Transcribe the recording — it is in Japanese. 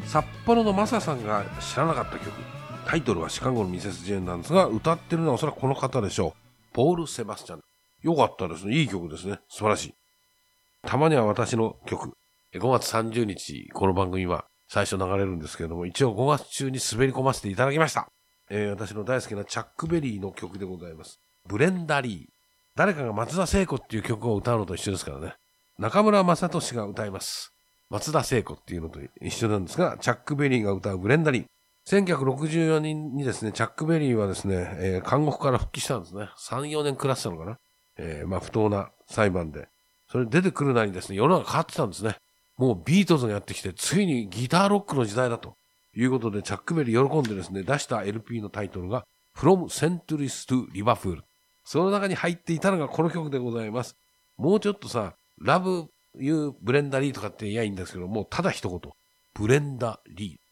札幌のマサさんが知らなかった曲。タイトルはシカゴのミセス・ジェーンなんですが、歌ってるのはおそらくこの方でしょう。ポール・セバスチャン。よかったですね。いい曲ですね。素晴らしい。たまには私の曲。5月30日、この番組は最初流れるんですけれども、一応5月中に滑り込ませていただきました。私の大好きなチャックベリーの曲でございます。ブレンダリー。誰かが松田聖子っていう曲を歌うのと一緒ですからね。中村雅俊が歌います。松田聖子っていうのと一緒なんですが、チャックベリーが歌うブレンダリー。1964年にですね、チャックベリーはですね、監獄から復帰したんですね。3、4年暮らしたのかな。不当な裁判で。それ出てくるなりですね、世の中変わってたんですね。もうビートルズがやってきて、ついにギターロックの時代だということで、チャックベリー喜んでですね、出した LP のタイトルが、From Centuries to Liverpool。その中に入っていたのがこの曲でございます。もうちょっとさ、Love You ブレンダリーとかって言えばいいんですけど、もうただ一言、ブレンダリー。